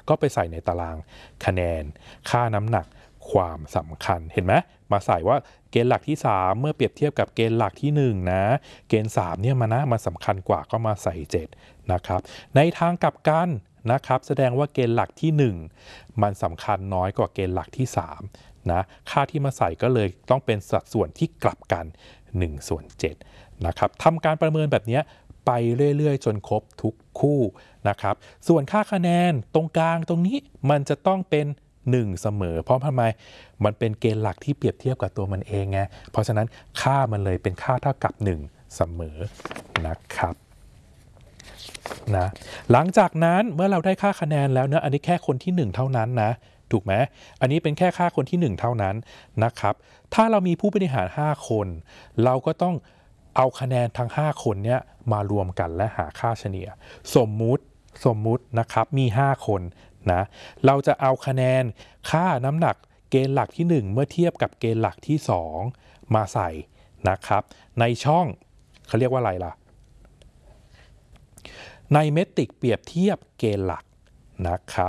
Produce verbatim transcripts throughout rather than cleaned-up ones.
ก็ไปใส่ในตารางคะแนนค่าน้ำหนักความสำคัญเห็นไหมมาใส่ว่าเกณฑ์หลักที่สามเมื่อเปรียบเทียบกับเกณฑ์หลักที่หนึ่งนะเกณฑ์สามเนี่ยมันนะมันสำคัญกว่าก็มาใส่เจ็ดนะครับในทางกลับกันนะครับแสดงว่าเกณฑ์หลักที่หนึ่งมันสำคัญน้อยกว่าเกณฑ์หลักที่สามนะค่าที่มาใส่ก็เลยต้องเป็นสัดส่วนที่กลับกันหนึ่งส่วนเจ็ดนะครับทำการประเมินแบบนี้ไปเรื่อยๆจนครบทุกคู่นะครับส่วนค่าคะแนนตรงกลางตรงนี้มันจะต้องเป็นหนึ่งเสมอเพราะทำไมมันเป็นเกณฑ์หลักที่เปรียบเทียบกับตัวมันเองไงเพราะฉะนั้นค่ามันเลยเป็นค่าเท่ากับหนึ่งเสมอนะครับนะหลังจากนั้นเมื่อเราได้ค่าคะแนนแล้วเนะอันนี้แค่คนที่หนึ่งเท่านั้นนะถูกไหมอันนี้เป็นแค่ค่าคนที่หนึ่งเท่านั้นนะครับถ้าเรามีผู้บริหารห้าคนเราก็ต้องเอาคะแนนทั้งห้าคนเนี้ยมารวมกันและหาค่าเฉลี่ยสมมุติสมมุตินะครับมีห้าคนนะเราจะเอาคะแนนค่าน้ำหนักเกณฑ์หลักที่หนึ่งเมื่อเทียบกับเกณฑ์หลักที่สองมาใส่นะครับในช่องเขาเรียกว่าอะไรล่ะในเมตริกเปรียบเทียบเกณฑ์หลักนะครับ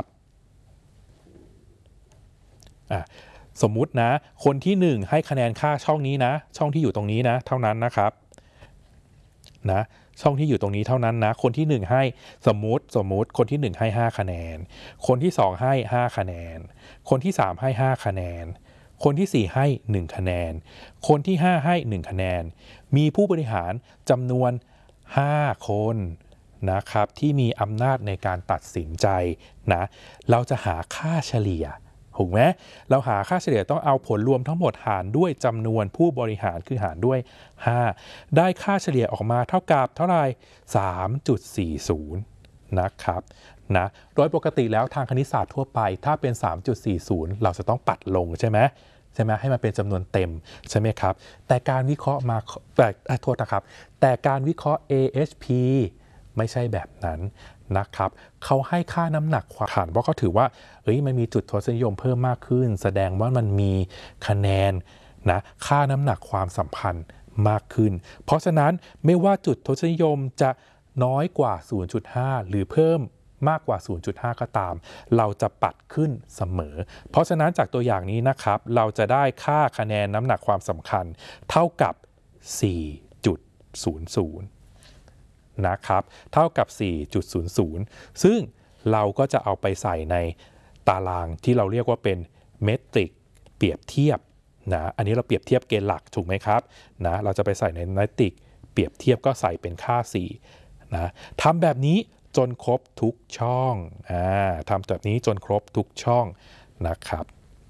อ่ะสมมุตินะคนที่หนึ่งให้คะแนนค่าช่องนี้นะช่องที่อยู่ตรงนี้นะเท่านั้นนะครับนะช่องที่อยู่ตรงนี้เท่านั้นนะคนที่หนึ่งให้สมมุติสมมุติคนที่หนึ่งให้ห้าคะแนนคนที่สองให้ห้าคะแนนคนที่สามให้ห้าคะแนนคนที่สี่ให้หนึ่งคะแนนคนที่ห้าให้หนึ่งคะแนนมีผู้บริหารจำนวนห้าคนนะครับที่มีอำนาจในการตัดสินใจนะเราจะหาค่าเฉลี่ยถูกไหมเราหาค่าเฉลี่ยต้องเอาผลรวมทั้งหมดหารด้วยจำนวนผู้บริหารคือหารด้วยห้าได้ค่าเฉลี่ยออกมาเท่ากับเท่าไหร่ สามจุดสี่ศูนย์ นะครับนะโดยปกติแล้วทางคณิตศาสตร์ทั่วไปถ้าเป็น สามจุดสี่ศูนย์ เราจะต้องปัดลงใช่ไหมใช่ไหมให้มันเป็นจำนวนเต็มใช่ไหมครับแต่การวิเคราะห์มาแต่โทษนะครับแต่การวิเคราะห์ เอ เอช พี ไม่ใช่แบบนั้นนะครับเขาให้ค่าน้ำหนักความผ่านเพราะเขาถือว่าเอ้ยมันมีจุดทศนิยมเพิ่มมากขึ้นแสดงว่ามันมีคะแนนนะค่าน้ำหนักความสัมพันธ์มากขึ้นเพราะฉะนั้นไม่ว่าจุดทศนิยมจะน้อยกว่า ศูนย์จุดห้า หรือเพิ่มมากกว่า ศูนย์จุดห้า ก็ตามเราจะปัดขึ้นเสมอเพราะฉะนั้นจากตัวอย่างนี้นะครับเราจะได้ค่าคะแนนน้ำหนักความสำคัญเท่ากับ สี่จุดศูนย์ศูนย์นะครับเท่ากับ สี่จุดศูนย์ศูนย์ ซึ่งเราก็จะเอาไปใส่ในตารางที่เราเรียกว่าเป็นเมตริกเปรียบเทียบนะอันนี้เราเปรียบเทียบเกณฑ์หลักถูกไหมครับนะเราจะไปใส่ในเมตริกเปรียบเทียบก็ใส่เป็นค่าสี่นะทำแบบนี้จนครบทุกช่องอ่าทำแบบนี้จนครบทุกช่องนะครับ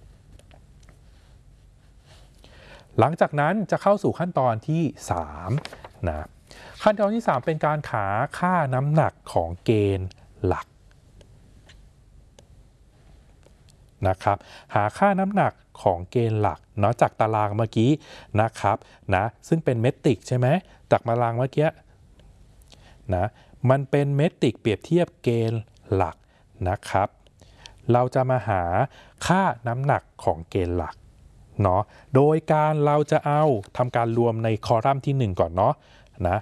หลังจากนั้นจะเข้าสู่ขั้นตอนที่สามนะขั้นตอนที่สามเป็นการหาค่าน้ำหนักของเกณฑ์หลักนะครับหาค่าน้ำหนักของเกณฑ์หลักเนาะจากตารางเมื่อกี้นะครับนะซึ่งเป็นเมตริกใช่ไหมจากตารางเมื่อกี้นะมันเป็นเมตริกเปรียบเทียบเกณฑ์หลักนะครับเราจะมาหาค่าน้ำหนักของเกณฑ์หลักเนาะโดยการเราจะเอาทำการรวมในคอลัมน์ที่หนึ่งก่อนเนาะนะ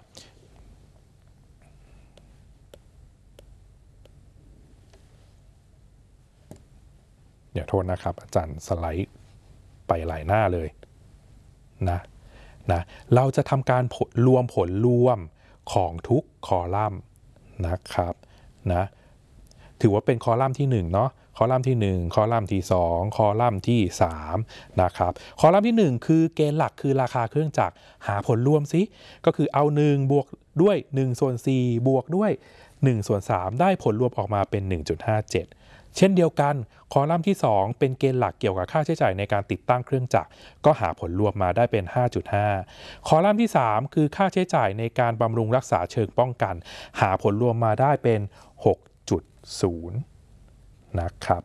เดี๋ยวโทษนะครับอาจารย์สไลด์ไปหลายหน้าเลยนะนะเราจะทำการรวมผลรวมของทุกคอลัมน์นะครับนะถือว่าเป็นคอลัมน์ที่หนึ่งเนาะคอลัมน์ที่หนึ่งคอลัมน์ที่สองคอลัมน์ที่สามนะครับคอลัมน์ที่หนึ่งคือเกณฑ์หลักคือราคาเครื่องจักรหาผลรวมสิก็คือเอาหนึ่งบวกด้วยหนึ่งส่วนสี่บวกด้วยหนึ่งส่วนสามได้ผลรวมออกมาเป็น หนึ่งจุดห้าเจ็ด เช่นเดียวกันคอลัมน์ที่สองเป็นเกณฑ์หลักเกี่ยวกับค่าใช้จ่ายในการติดตั้งเครื่องจักรก็หาผลรวมมาได้เป็น ห้าจุดห้า คอลัมน์ที่สามคือค่าใช้จ่ายในการบำรุงรักษาเชิงป้องกันหาผลรวมมาได้เป็น หกจุดศูนย์ นะครับ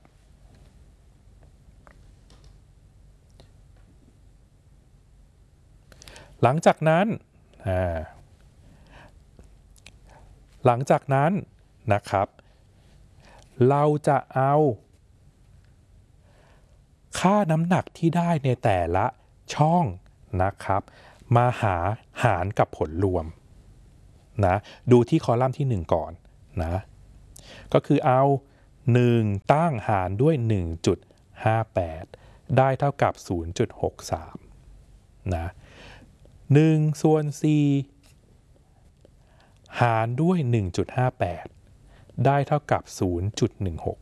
หลังจากนั้นหลังจากนั้นนะครับเราจะเอาค่าน้ำหนักที่ได้ในแต่ละช่องนะครับมาหาหารกับผลรวมนะดูที่คอลัมน์ที่หนึ่งก่อนนะก็คือเอาหนึ่งตั้งหารด้วย หนึ่งจุดห้าแปด ได้เท่ากับ ศูนย์จุดหกสาม นะหนึ่งส่วนสี่หารด้วย หนึ่งจุดห้าแปด ได้เท่ากับ ศูนย์จุดหนึ่งหก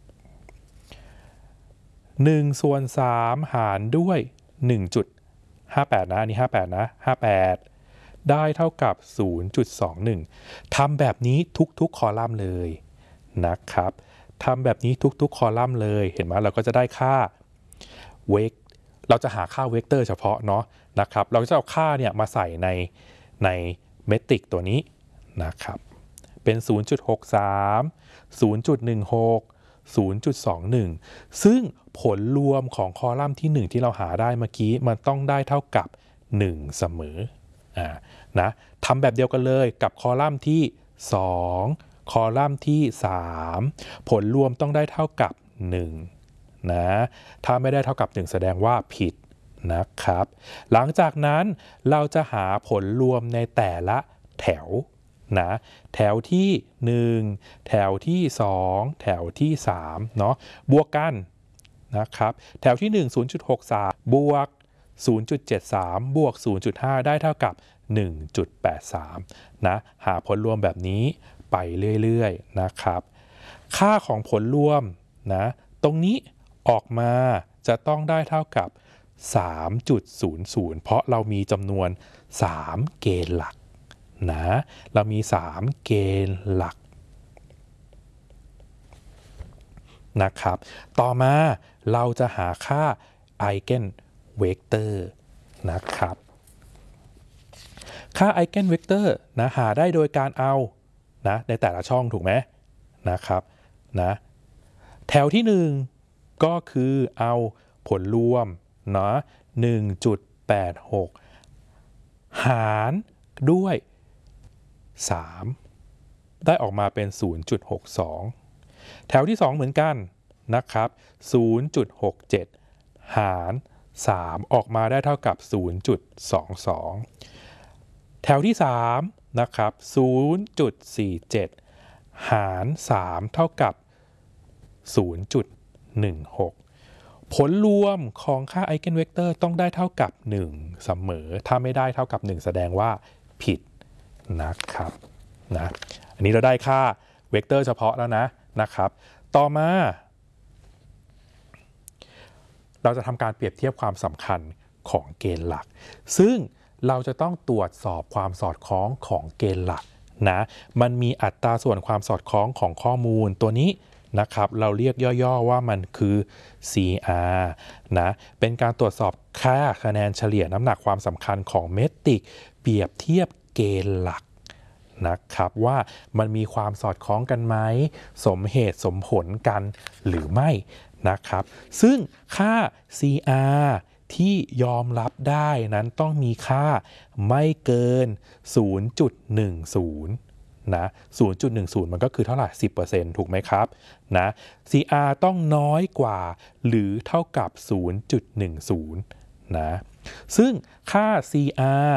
หนึ่งส่วนสามหารด้วย หนึ่งจุดห้าแปด นะอันนี้ห้าแปดนะห้าแปดได้เท่ากับ ศูนย์จุดสองหนึ่ง ทำแบบนี้ทุกๆคอลัมน์เลยนะครับทำแบบนี้ทุกๆคอลัมน์เลยเห็นไหมเราก็จะได้ค่าเวกเราจะหาค่าเวกเตอร์เฉพาะเนาะนะครับเราจะเอาค่าเนี่ยมาใส่ในในเมตริกตัวนี้นะครับเป็น ศูนย์จุดหกสาม ศูนย์จุดหนึ่งหก ศูนย์จุดสองหนึ่ง ซึ่งผลรวมของคอลัมน์ที่หนึ่งที่เราหาได้เมื่อกี้มันต้องได้เท่ากับหนึ่งเสมออ่านะทำแบบเดียวกันเลยกับคอลัมน์ที่สองคอลัมน์ที่สามผลรวมต้องได้เท่ากับหนึ่งนะถ้าไม่ได้เท่ากับหนึ่งแสดงว่าผิดนะครับหลังจากนั้นเราจะหาผลรวมในแต่ละแถวนะแถวที่หนึ่งแถวที่สองแถวที่สามเนาะบวกกันนะครับแถวที่หนึ่ง ศูนย์จุดหกสาม บวก ศูนย์จุดเจ็ดสาม บวก ศูนย์จุดห้า ได้เท่ากับ หนึ่งจุดแปดสาม นะหาผลรวมแบบนี้ไปเรื่อยๆนะครับค่าของผลรวมนะตรงนี้ออกมาจะต้องได้เท่ากับ สามจุดศูนย์ศูนย์ เพราะเรามีจำนวนสามเกณฑ์หลักนะเรามีสามเกณฑ์หลักนะครับต่อมาเราจะหาค่า Eigenvector นะครับค่า Eigenvector นะหาได้โดยการเอานะในแต่ละช่องถูกไหมนะครับนะแถวที่หนึ่งก็คือเอาผลรวมเนาะ หนึ่งจุดแปดหก หารด้วยสามได้ออกมาเป็น ศูนย์จุดหกสอง แถวที่สองเหมือนกันนะครับ ศูนย์จุดหกเจ็ด หารสามออกมาได้เท่ากับ ศูนย์จุดสองสอง แถวที่สามนะครับ ศูนย์จุดสี่เจ็ด หารสามเท่ากับ ศูนย์จุดหนึ่งหก ผลรวมของค่า Eigenvector ต้องได้เท่ากับหนึ่งเสมอถ้าไม่ได้เท่ากับหนึ่งแสดงว่าผิดนะครับนะอันนี้เราได้ค่าเวกเตอร์เฉพาะแล้วนะนะครับต่อมาเราจะทำการเปรียบเทียบความสำคัญของเกณฑ์หลักซึ่งเราจะต้องตรวจสอบความสอดคล้องของเกณฑ์หลักนะมันมีอัตราส่วนความสอดคล้องของข้อมูลตัวนี้นะครับเราเรียกย่อๆว่ามันคือ ซี อาร์ นะเป็นการตรวจสอบค่าคะแนนเฉลี่ยน้ำหนักความสำคัญของเมตริกเปรียบเทียบเกณฑ์หลักนะครับว่ามันมีความสอดคล้องกันไหมสมเหตุสมผลกันหรือไม่นะครับซึ่งค่า ซี อาร์ ที่ยอมรับได้นั้นต้องมีค่าไม่เกิน ศูนย์จุดหนึ่งศูนย์ นะ ศูนย์จุดหนึ่งศูนย์ มันก็คือเท่าไหร่ สิบเปอร์เซ็นต์ ถูกไหมครับนะ ซี อาร์ ต้องน้อยกว่าหรือเท่ากับ ศูนย์จุดหนึ่งศูนย์ นะซึ่งค่า ซี อาร์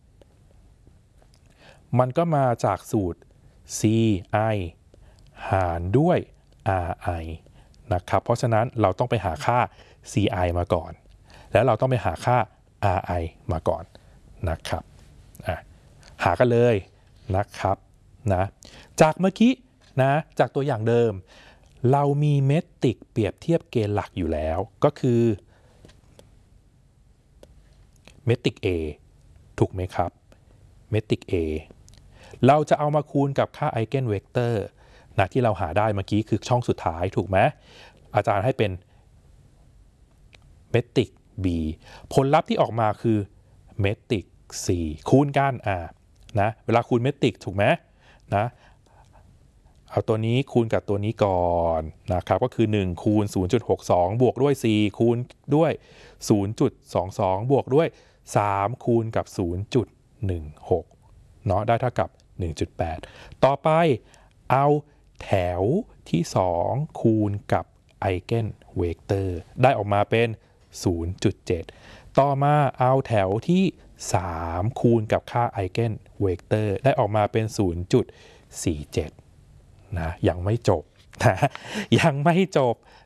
มันก็มาจากสูตร ซี ไอ หารด้วย อาร์ ไอ นะครับเพราะฉะนั้นเราต้องไปหาค่า ซี ไอ มาก่อนแล้วเราต้องไปหาค่า อาร์ ไอ มาก่อนนะครับหากันเลยนะครับนะจากเมื่อกี้นะจากตัวอย่างเดิมเรามีเมตริกเปรียบเทียบเกณฑ์หลักอยู่แล้วก็คือเมตริก A ถูกไหมครับเมตริก A เราจะเอามาคูณกับค่า Eigenvector นะที่เราหาได้เมื่อกี้คือช่องสุดท้ายถูกไหมอาจารย์ให้เป็นเมตริก B ผลลัพธ์ที่ออกมาคือเมตริก C คูณกันอ่านะเวลาคูณเมตริกถูกไหมนะเอาตัวนี้คูณกับตัวนี้ก่อนนะครับก็คือหนึ่งคูณ ศูนย์จุดหกสอง บวกด้วย สี่ คูณด้วย ศูนย์จุดสองสอง บวกด้วยสามคูณกับ ศูนย์จุดหนึ่งหก เนาะได้เท่ากับ หนึ่งจุดแปด ต่อไปเอาแถวที่สองคูณกับ Eigenvector ได้ออกมาเป็น ศูนย์จุดเจ็ด ต่อมาเอาแถวที่สามคูณกับค่า Eigenvector ได้ออกมาเป็น ศูนย์จุดสี่เจ็ด นะยังไม่จบนะยังไม่จบ